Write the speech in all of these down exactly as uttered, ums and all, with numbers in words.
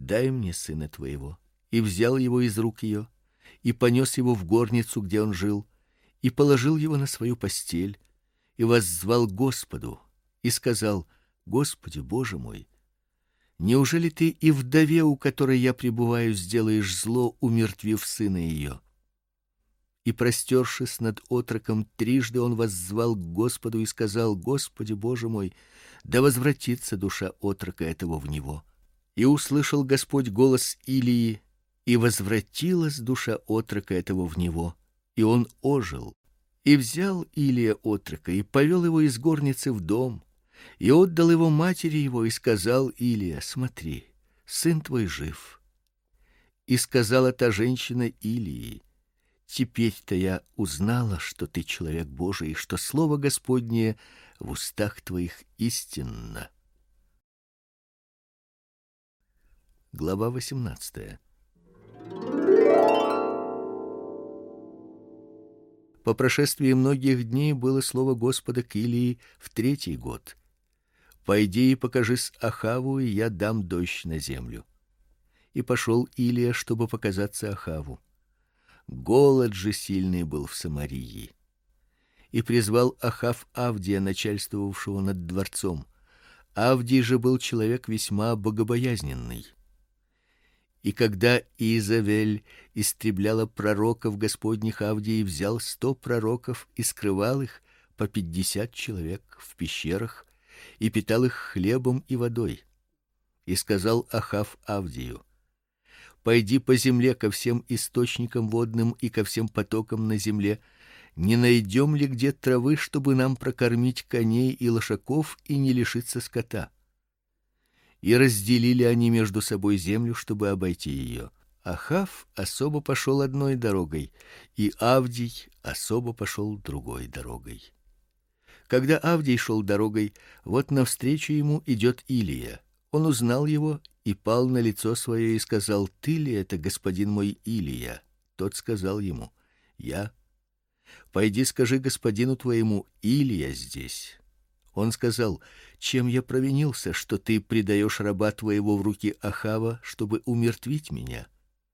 дай мне сына твоего. И взял его из рук ее, и понес его в горницу, где он жил, и положил его на свою постель, и воззвал к Господу, и сказал: Господи, Боже мой, неужели ты и вдове, у которой я пребываю, сделаешь зло, умертвив сына ее? И простершись над отроком, трижды он воззвал к Господу и сказал: Господи, Боже мой, да возвратится душа отрока этого в него. И услышал Господь голос Илии, и возвратилась душа отрока этого в него, и он ожил. И взял Илия отрока и повел его из горницы в дом, и отдал его матери его, и сказал Илия: смотри, сын твой жив. И сказала та женщина Илии: теперь-то я узнала, что ты человек Божий, и что слово Господне в устах твоих истинно. Глава восемнадцатая. По прошествии многих дней было слово Господа к Илии в третий год: пойди и покажись Ахаву, и я дам дождь на землю. И пошел Илия, чтобы показаться Ахаву. Голод же сильный был в Самарии. И призвал Ахав Авдия, начальствовавшего над дворцом. Авдий же был человек весьма богобоязненный. И когда Иезавель истребляла пророков Господних, Авдий взял сто пророков и скрывал их, по пятьдесят человек, в пещерах, и питал их хлебом и водой. И сказал Ахав Авдию: пойди по земле ко всем источникам водным и ко всем потокам на земле, не найдем ли где травы, чтобы нам прокормить коней и лошаков и не лишиться скота. И разделили они между собой землю, чтобы обойти ее. Ахав особо пошел одной дорогой, и Авдий особо пошел другой дорогой. Когда Авдий шел дорогой, вот навстречу ему идет Илия. Он узнал его и пал на лицо свое и сказал: ты ли это, господин мой Илия? Тот сказал ему: я. Пойди, скажи господину твоему: Илия здесь. Он сказал: чем я провинился, что ты предаешь раба твоего в руки Ахава, чтобы умертвить меня?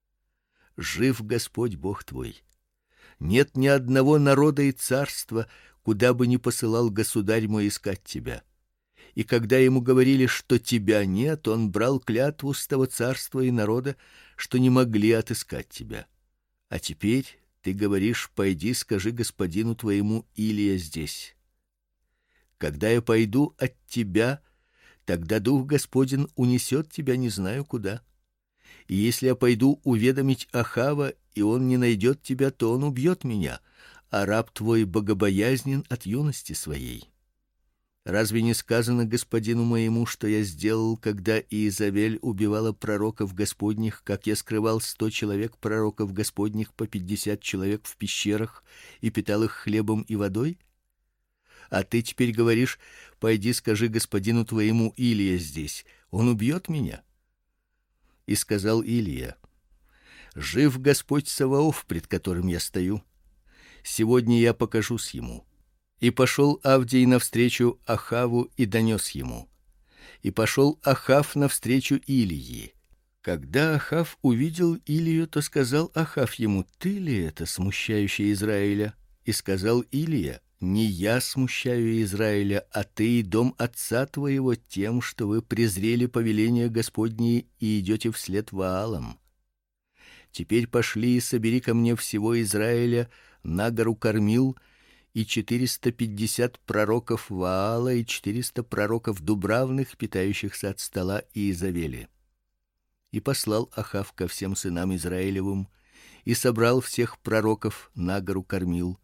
Жив Господь Бог твой. Нет ни одного народа и царства, куда бы ни посылал государь мой искать тебя. И когда ему говорили, что тебя нет, он брал клятву с того царства и народа, что не могли отыскать тебя. А теперь ты говоришь: пойди, скажи господину твоему: Илия здесь. Когда я пойду от тебя, тогда дух Господень унесет тебя не знаю куда. И если я пойду уведомить Ахава, и он не найдет тебя, то он убьет меня, а раб твой богобоязнен от юности своей. Разве не сказано господину моему, что я сделал, когда Иезавель убивала пророков Господних, как я скрывал сто человек пророков Господних, по пятьдесят человек в пещерах, и питал их хлебом и водой? А ты теперь говоришь: пойди, скажи господину твоему: Илия здесь. Он убьет меня. И сказал Илия: жив Господь Саваоф, пред которым я стою. Сегодня я покажусь ему. И пошел Авдий навстречу Ахаву и донес ему. И пошел Ахав навстречу Илии. Когда Ахав увидел Илию, то сказал Ахав ему: ты ли это, смущающий Израиля? И сказал Илия: не я смущаю Израиля, а ты и дом отца твоего тем, что вы презрели повеление Господне и идете вслед Ваалам. Теперь пошли и собери ко мне всего Израиля на гору Кармил, и четыреста пятьдесят пророков Ваала и четыреста пророков дубравных, питающихся от стола Иезавели. И послал Ахав ко всем сынам Израилевым и собрал всех пророков на гору Кармил.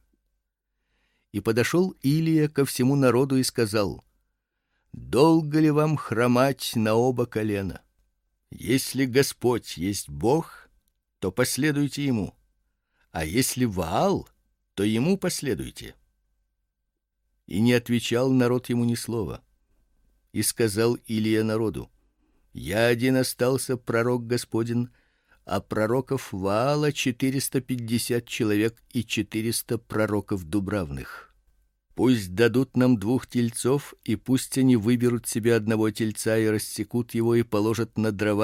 И подошел Илия ко всему народу и сказал: долго ли вам хромать на оба колена? Если Господь есть Бог, то последуйте ему, а если Ваал, то ему последуйте. И не отвечал народ ему ни слова. И сказал Илия народу: я один остался пророк Господин, а пророков Ваала четыреста пятьдесят человек и четыреста пророков дубравных. Пусть дадут нам двух тельцов, и пусть они выберут себе одного тельца и рассекут его и положат на дрова